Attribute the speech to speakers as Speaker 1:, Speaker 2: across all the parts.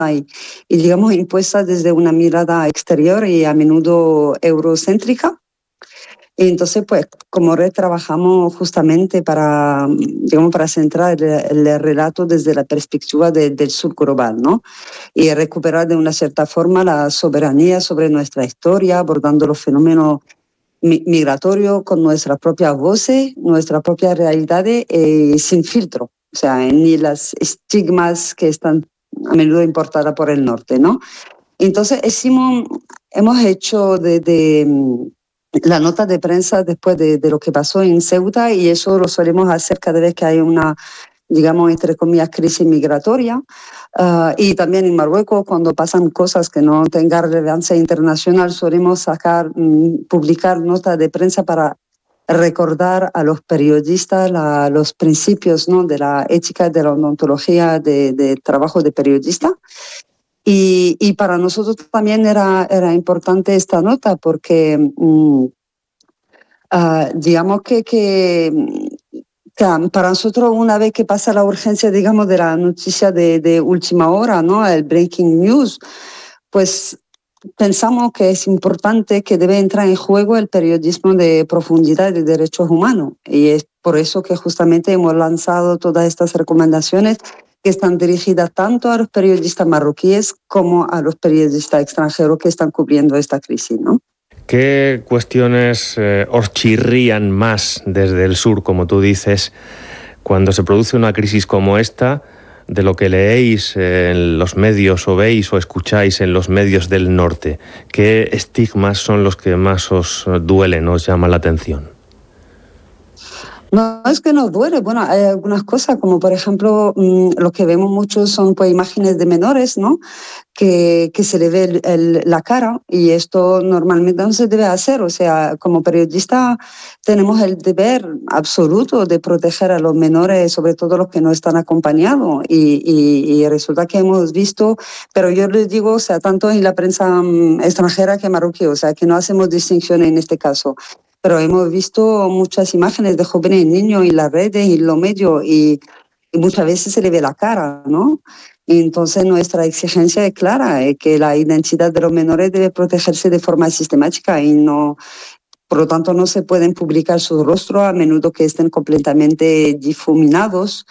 Speaker 1: y digamos impuesta desde una mirada exterior y a menudo eurocéntrica. Y entonces, pues, como red trabajamos justamente para, digamos, para centrar el relato desde la perspectiva del sur global, ¿no? Y recuperar de una cierta forma la soberanía sobre nuestra historia, abordando los fenómenos migratorios con nuestras propias voces, nuestras propias realidades, sin filtro. O sea, ni las estigmas que están a menudo importadas por el norte, ¿no? Entonces, hemos hecho la nota de prensa después de lo que pasó en Ceuta, y eso lo solemos hacer cada vez que hay una, digamos, entre comillas, crisis migratoria, y también en Marruecos, cuando pasan cosas que no tengan relevancia internacional, solemos publicar notas de prensa para recordar a los periodistas los principios, ¿no?, de la ética, de la ontología de trabajo de periodista. Y para nosotros también era importante esta nota porque digamos que para nosotros, una vez que pasa la urgencia, digamos, de la noticia de última hora, ¿no?, el breaking news, pues pensamos que es importante, que debe entrar en juego el periodismo de profundidad y de derechos humanos. Y es por eso que justamente hemos lanzado todas estas recomendaciones que están dirigidas tanto a los periodistas marroquíes como a los periodistas extranjeros que están cubriendo esta crisis, ¿no?
Speaker 2: ¿Qué cuestiones os chirrían más desde el sur, como tú dices, cuando se produce una crisis como esta, de lo que leéis en los medios o veis o escucháis en los medios del norte? ¿Qué estigmas son los que más os duelen, os llaman la atención?
Speaker 1: No es que nos duele, bueno, hay algunas cosas, como por ejemplo, lo que vemos mucho son pues imágenes de menores, ¿no?, que se le ve la cara, y esto normalmente no se debe hacer. O sea, como periodista tenemos el deber absoluto de proteger a los menores, sobre todo los que no están acompañados, y resulta que hemos visto, pero yo les digo, o sea, tanto en la prensa extranjera que marroquí, o sea, que no hacemos distinción en este caso. Pero hemos visto muchas imágenes de jóvenes y niños en las redes y en los medios, y muchas veces se le ve la cara, ¿no? Y entonces nuestra exigencia es clara, que la identidad de los menores debe protegerse de forma sistemática, y no, por lo tanto no se pueden publicar sus rostros a menudo que estén completamente difuminados,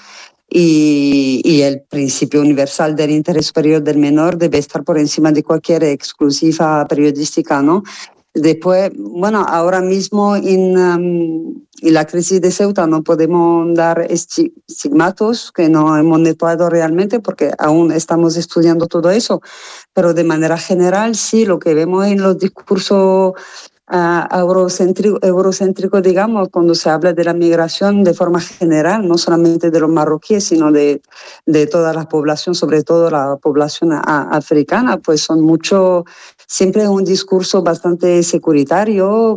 Speaker 1: y el principio universal del interés superior del menor debe estar por encima de cualquier exclusiva periodística, ¿no? Después, bueno, ahora mismo en la crisis de Ceuta no podemos dar estigmatos que no hemos notado realmente, porque aún estamos estudiando todo eso, pero de manera general sí, lo que vemos en los discursos eurocéntrico, digamos, cuando se habla de la migración de forma general, no solamente de los marroquíes, sino de toda la población, sobre todo la población africana, pues son siempre un discurso bastante securitario,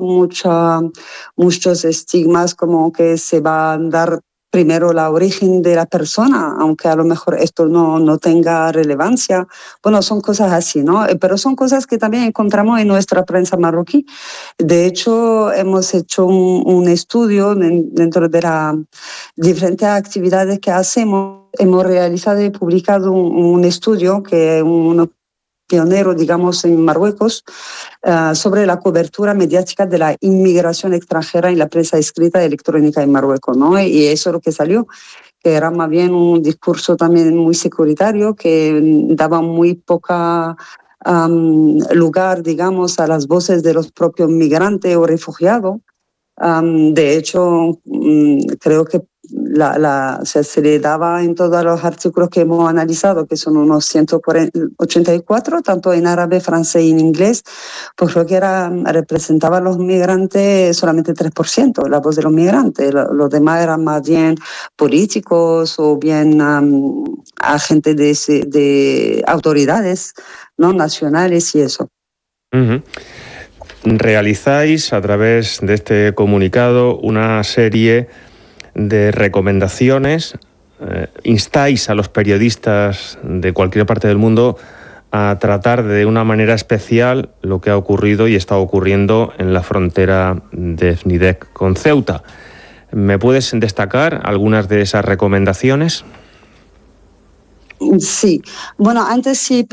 Speaker 1: muchos estigmas, como que se va a dar primero la origen de la persona, aunque a lo mejor esto no tenga relevancia. Bueno, son cosas así, ¿no? Pero son cosas que también encontramos en nuestra prensa marroquí. De hecho, hemos hecho un estudio dentro de las diferentes actividades que hacemos. Hemos realizado y publicado un estudio que es pionero, digamos, en Marruecos, sobre la cobertura mediática de la inmigración extranjera en la prensa escrita y electrónica en Marruecos, ¿no? Y eso es lo que salió, que era más bien un discurso también muy securitario, que daba muy poca lugar, digamos, a las voces de los propios migrantes o refugiados. De hecho, creo que se le daba en todos los artículos que hemos analizado, que son unos 184, tanto en árabe, francés y en inglés, pues creo que representaba a los migrantes solamente 3%, la voz de los migrantes. Los demás eran más bien políticos o bien agentes de autoridades, ¿no?, nacionales y eso.
Speaker 2: Uh-huh. Realizáis a través de este comunicado una serie de recomendaciones, instáis a los periodistas de cualquier parte del mundo a tratar de una manera especial lo que ha ocurrido y está ocurriendo en la frontera de FNIDEC con Ceuta. ¿Me puedes destacar algunas de esas recomendaciones?
Speaker 1: Sí, bueno, antes sí.